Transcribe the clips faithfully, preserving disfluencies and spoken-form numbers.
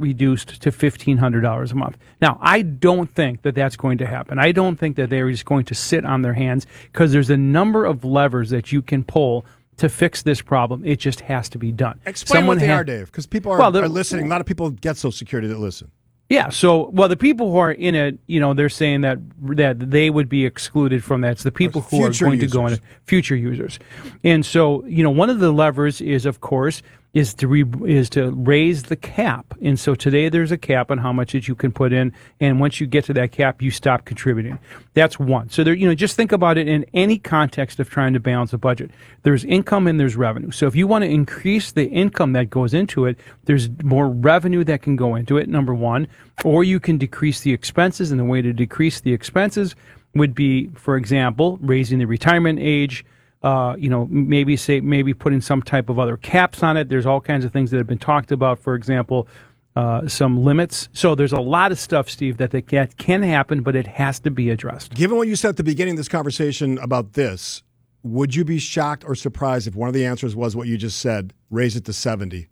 reduced to fifteen hundred dollars a month. Now, I don't think that that's going to happen. I don't think that they're just going to sit on their hands, because there's a number of levers that you can pull to fix this problem. It just has to be done. Explain Someone what they ha- are, Dave, because people are, well, the, are listening. A lot of people get Social Security that listen. Yeah, so, well, the people who are in it, you know, they're saying that that they would be excluded from that. It's the people who are going users. to go in, future users. And so, you know, one of the levers is, of course, is to re, is to raise the cap. And so today there's a cap on how much that you can put in, and once you get to that cap, you stop contributing. That's one. So there, you know, just think about it in any context of trying to balance a budget. There's income and there's revenue. So if you want to increase the income that goes into it, there's more revenue that can go into it, number one, or you can decrease the expenses, and the way to decrease the expenses would be, for example, raising the retirement age. Uh, you know, maybe say maybe putting some type of other caps on it. There's all kinds of things that have been talked about. For example, uh, some limits. So there's a lot of stuff, Steve, that that can, can happen, but it has to be addressed. Given what you said at the beginning of this conversation about this, would you be shocked or surprised if one of the answers was what you just said, raise it to seventy?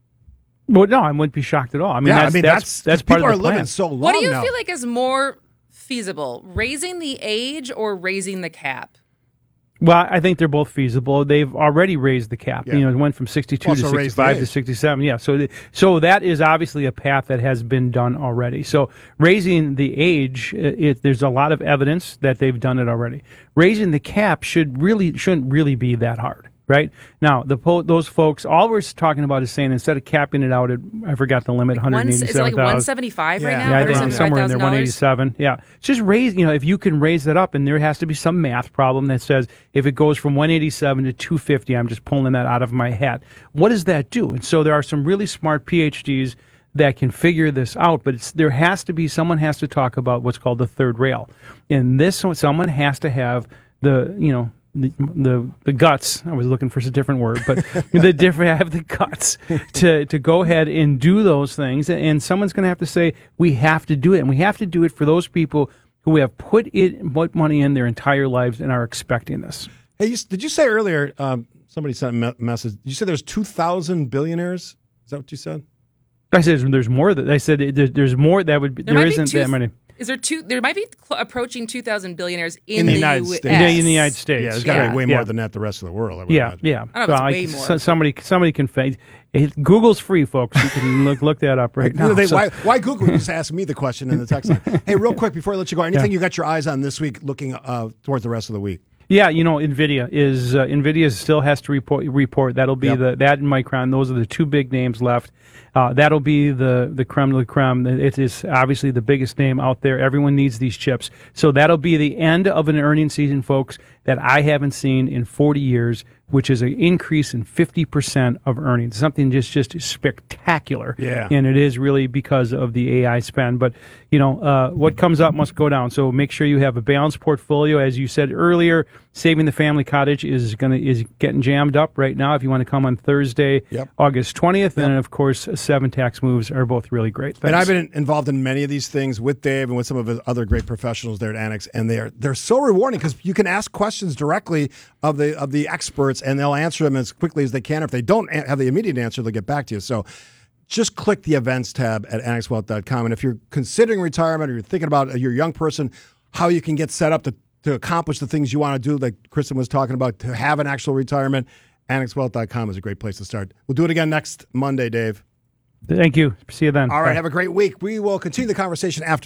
Well, no, I wouldn't be shocked at all. I mean, yeah, that's, I mean that's that's, that's people part are of the plan. living so long. What do you now. feel like is more feasible, raising the age or raising the cap? Well, I think they're both feasible. They've already raised the cap. Yeah. You know, it went from sixty-two Also to raised the sixty-five to age. sixty-seven. Yeah, so th- so that is obviously a path that has been done already. So raising the age, it, it, there's a lot of evidence that they've done it already. Raising the cap should really shouldn't really be that hard. Right now, the po- those folks, all we're talking about is saying instead of capping it out at, I forgot the limit, one hundred eighty-seven thousand. Is it like one seventy-five right Yeah. now? Yeah, I think somewhere in there, one $175,000? eighty-seven. Yeah, it's just raise. You know, if you can raise that up, and there has to be some math problem that says if it goes from one eighty-seven to two fifty, I'm just pulling that out of my hat. What does that do? And so there are some really smart P H Ds that can figure this out, but it's, there has to be someone has to talk about what's called the third rail, and this someone has to have the you know. The, the the guts. I was looking for a different word, but the different have the guts to to go ahead and do those things. And someone's going to have to say we have to do it, and we have to do it for those people who have put it put money in their entire lives and are expecting this. Hey, you, did you say earlier? Um, somebody sent a me- message. Did you say there's two thousand billionaires? Is that what you said? I said there's more. That I said there, there's more. That would be, there, might isn't be two, that many. Is there two? There might be cl- approaching two thousand billionaires in, In the the United U S. States. Yeah, in the United States. Yeah, there's got to Yeah. be way more Yeah. than that the rest of the world. I would Yeah, imagine. yeah. I don't know if So it's I- way so- more. somebody, somebody can. Fa- it, Google's free, folks. You can look look that up right now. They- So- why, why Google? Just ask me the question in the text line. Hey, real quick before I let you go, anything Yeah. you got your eyes on this week, looking uh, towards the rest of the week? Yeah, you know, Nvidia is uh, Nvidia still has to report. Report that'll be Yep. the that and Micron. Those are the two big names left. Uh, that'll be the the creme de la creme. It is obviously the biggest name out there. Everyone needs these chips. So that'll be the end of an earnings season, folks, that I haven't seen in forty years, which is an increase in fifty percent of earnings. Something just just spectacular. Yeah. And it is really because of the A I spend. But, you know, uh, what comes up must go down. So make sure you have a balanced portfolio. As you said earlier, Saving the Family Cottage is gonna is getting jammed up right now. If you want to come on Thursday, Yep. August twentieth, and then, of course, seven tax moves are both really great. And Thanks. I've been involved in many of these things with Dave and with some of his other great professionals there at Annex, and they are they're so rewarding because you can ask questions directly of the of the experts, and they'll answer them as quickly as they can. If they don't a- have the immediate answer, they'll get back to you. So just click the events tab at annex wealth dot com, and if you're considering retirement or you're thinking about uh, you're a young person, how you can get set up to to accomplish the things you want to do, like Kristen was talking about, to have an actual retirement, annex wealth dot com is a great place to start. We'll do it again next Monday, Dave. Thank you. See you then. All right, Bye. have a great week. We will continue the conversation after.